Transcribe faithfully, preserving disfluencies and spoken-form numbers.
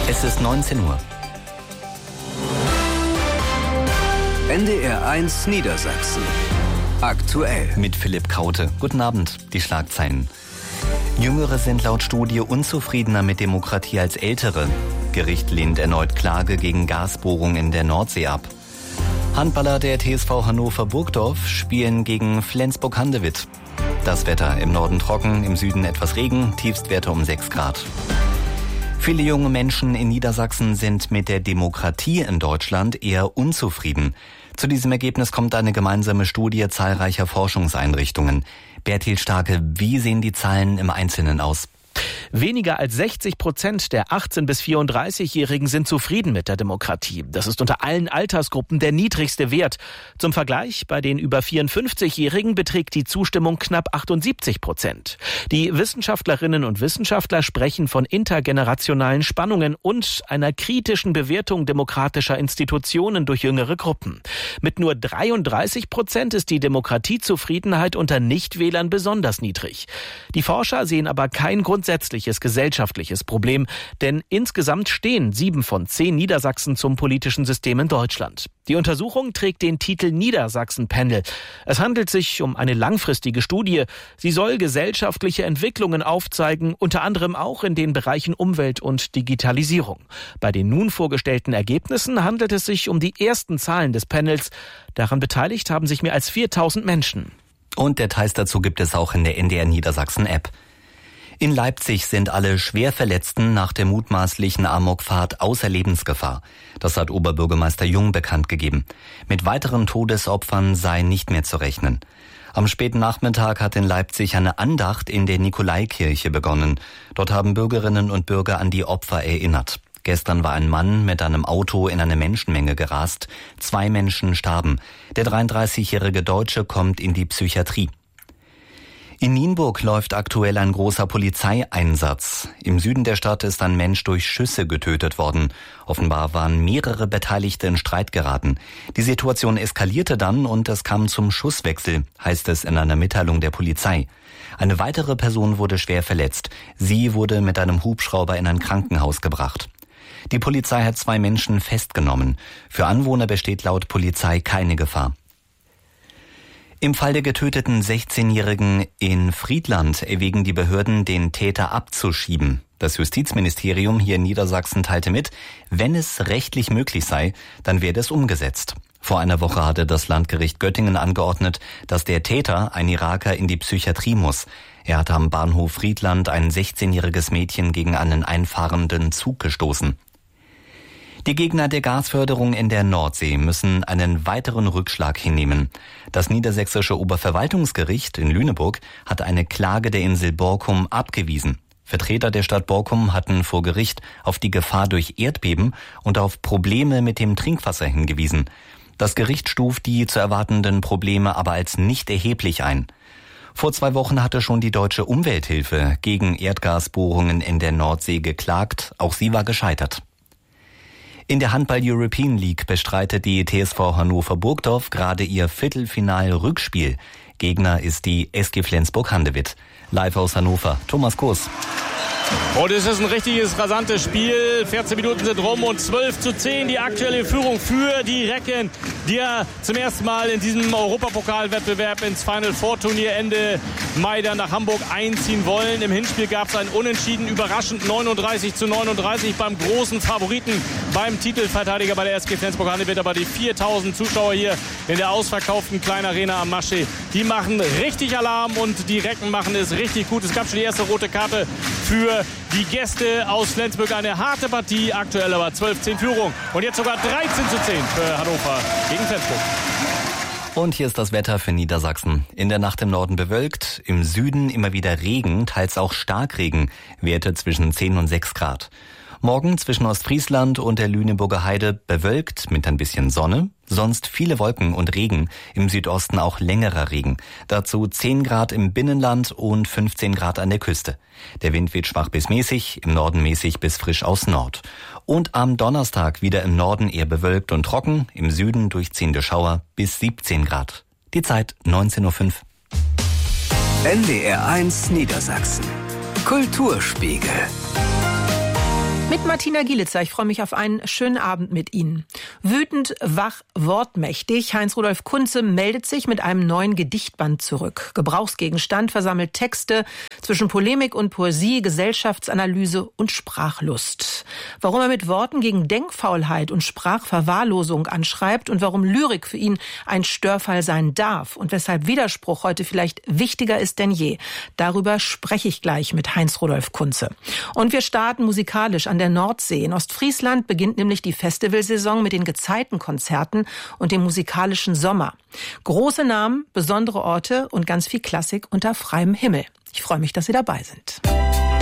Es ist neunzehn Uhr. N D R eins Niedersachsen. Aktuell. Mit Philipp Kaute. Guten Abend, die Schlagzeilen. Jüngere sind laut Studie unzufriedener mit Demokratie als Ältere. Gericht lehnt erneut Klage gegen Gasbohrung in der Nordsee ab. Handballer der T S V Hannover Burgdorf spielen gegen Flensburg-Handewitt. Das Wetter: im Norden trocken, im Süden etwas Regen, Tiefstwerte um sechs Grad. Viele junge Menschen in Niedersachsen sind mit der Demokratie in Deutschland eher unzufrieden. Zu diesem Ergebnis kommt eine gemeinsame Studie zahlreicher Forschungseinrichtungen. Bertil Starke, wie sehen die Zahlen im Einzelnen aus? Weniger als sechzig Prozent der achtzehn- bis vierunddreißigjährigen sind zufrieden mit der Demokratie. Das ist unter allen Altersgruppen der niedrigste Wert. Zum Vergleich, bei den über vierundfünfzigjährigen beträgt die Zustimmung knapp achtundsiebzig Prozent. Die Wissenschaftlerinnen und Wissenschaftler sprechen von intergenerationalen Spannungen und einer kritischen Bewertung demokratischer Institutionen durch jüngere Gruppen. Mit nur dreiunddreißig Prozent ist die Demokratiezufriedenheit unter Nichtwählern besonders niedrig. Die Forscher sehen aber kein grundsätzliches gesellschaftliches Problem, denn insgesamt stehen sieben von zehn Niedersachsen zum politischen System in Deutschland. Die Untersuchung trägt den Titel Niedersachsen-Panel. Es handelt sich um eine langfristige Studie. Sie soll gesellschaftliche Entwicklungen aufzeigen, unter anderem auch in den Bereichen Umwelt und Digitalisierung. Bei den nun vorgestellten Ergebnissen handelt es sich um die ersten Zahlen des Panels. Daran beteiligt haben sich mehr als viertausend Menschen. Und Details dazu gibt es auch in der N D R Niedersachsen-App. In Leipzig sind alle Schwerverletzten nach der mutmaßlichen Amokfahrt außer Lebensgefahr. Das hat Oberbürgermeister Jung bekannt gegeben. Mit weiteren Todesopfern sei nicht mehr zu rechnen. Am späten Nachmittag hat in Leipzig eine Andacht in der Nikolaikirche begonnen. Dort haben Bürgerinnen und Bürger an die Opfer erinnert. Gestern war ein Mann mit einem Auto in eine Menschenmenge gerast. Zwei Menschen starben. Der dreiunddreißigjährige Deutsche kommt in die Psychiatrie. In Nienburg läuft aktuell ein großer Polizeieinsatz. Im Süden der Stadt ist ein Mensch durch Schüsse getötet worden. Offenbar waren mehrere Beteiligte in Streit geraten. Die Situation eskalierte dann und es kam zum Schusswechsel, heißt es in einer Mitteilung der Polizei. Eine weitere Person wurde schwer verletzt. Sie wurde mit einem Hubschrauber in ein Krankenhaus gebracht. Die Polizei hat zwei Menschen festgenommen. Für Anwohner besteht laut Polizei keine Gefahr. Im Fall der getöteten sechzehnjährigen in Friedland erwägen die Behörden, den Täter abzuschieben. Das Justizministerium hier in Niedersachsen teilte mit, wenn es rechtlich möglich sei, dann werde es umgesetzt. Vor einer Woche hatte das Landgericht Göttingen angeordnet, dass der Täter, ein Iraker, in die Psychiatrie muss. Er hatte am Bahnhof Friedland ein sechzehnjähriges Mädchen gegen einen einfahrenden Zug gestoßen. Die Gegner der Gasförderung in der Nordsee müssen einen weiteren Rückschlag hinnehmen. Das niedersächsische Oberverwaltungsgericht in Lüneburg hat eine Klage der Insel Borkum abgewiesen. Vertreter der Stadt Borkum hatten vor Gericht auf die Gefahr durch Erdbeben und auf Probleme mit dem Trinkwasser hingewiesen. Das Gericht stuft die zu erwartenden Probleme aber als nicht erheblich ein. Vor zwei Wochen hatte schon die Deutsche Umwelthilfe gegen Erdgasbohrungen in der Nordsee geklagt. Auch sie war gescheitert. In der Handball-European League bestreitet die T S V Hannover Burgdorf gerade ihr Viertelfinal-Rückspiel. Gegner ist die S G Flensburg-Handewitt. Live aus Hannover, Thomas Kurs. Und es ist ein richtiges rasantes Spiel. vierzehn Minuten sind rum und zwölf zu zehn die aktuelle Führung für die Recken, die ja zum ersten Mal in diesem Europapokalwettbewerb ins Final Four Turnier Ende Mai dann nach Hamburg einziehen wollen. Im Hinspiel gab es ein Unentschieden, überraschend neununddreißig zu neununddreißig beim großen Favoriten, beim Titelverteidiger bei der S G Flensburg-Handewitt. Aber die viertausend Zuschauer hier in der ausverkauften kleinen Arena am Maschsee, die machen richtig Alarm und die Recken machen es richtig gut. Es gab schon die erste rote Karte für die Gäste aus Flensburg. Eine harte Partie, aktuell aber zwölf zehn Führung. Und jetzt sogar dreizehn zu zehn für Hannover gegen Flensburg. Und hier ist das Wetter für Niedersachsen. In der Nacht im Norden bewölkt, im Süden immer wieder Regen, teils auch Starkregen, Werte zwischen zehn und sechs Grad. Morgen zwischen Ostfriesland und der Lüneburger Heide bewölkt mit ein bisschen Sonne, sonst viele Wolken und Regen, im Südosten auch längerer Regen. Dazu zehn Grad im Binnenland und fünfzehn Grad an der Küste. Der Wind weht schwach bis mäßig, im Norden mäßig bis frisch aus Nord. Und am Donnerstag wieder im Norden eher bewölkt und trocken, im Süden durchziehende Schauer bis siebzehn Grad. Die Zeit neunzehn Uhr fünf. N D R eins Niedersachsen. Kulturspiegel. Mit Martina Gielitzer. Ich freue mich auf einen schönen Abend mit Ihnen. Wütend, wach, wortmächtig. Heinz-Rudolf Kunze meldet sich mit einem neuen Gedichtband zurück. Gebrauchsgegenstand versammelt Texte zwischen Polemik und Poesie, Gesellschaftsanalyse und Sprachlust. Warum er mit Worten gegen Denkfaulheit und Sprachverwahrlosung anschreibt und warum Lyrik für ihn ein Störfall sein darf und weshalb Widerspruch heute vielleicht wichtiger ist denn je. Darüber spreche ich gleich mit Heinz-Rudolf Kunze. Und wir starten musikalisch an der Nordsee. In Ostfriesland beginnt nämlich die Festivalsaison mit den Gezeitenkonzerten und dem musikalischen Sommer. Große Namen, besondere Orte und ganz viel Klassik unter freiem Himmel. Ich freue mich, dass Sie dabei sind.